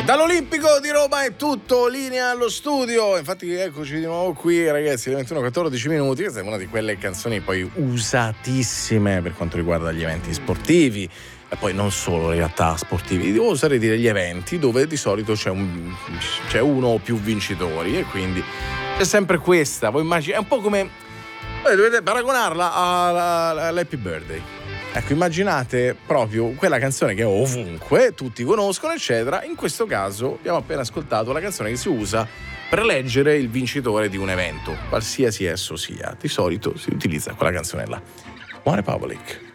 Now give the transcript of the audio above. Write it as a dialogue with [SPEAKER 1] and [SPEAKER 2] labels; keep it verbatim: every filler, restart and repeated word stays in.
[SPEAKER 1] Dall'Olimpico di Roma è tutto, linea allo studio. Infatti eccoci di nuovo qui, ragazzi, alle ventuno e quattordici minuti. Questa è una di quelle canzoni poi usatissime per quanto riguarda gli eventi sportivi, e poi non solo in realtà sportivi, devo usare dire gli eventi dove di solito c'è, un, c'è uno o più vincitori, e quindi c'è sempre questa. Voi immaginate, è un po' come, voi dovete paragonarla all'Happy Birthday. Ecco, immaginate proprio quella canzone che ovunque tutti conoscono, eccetera. In questo caso abbiamo appena ascoltato la canzone che si usa per eleggere il vincitore di un evento, qualsiasi esso sia. Di solito si utilizza quella canzone là. One Republic.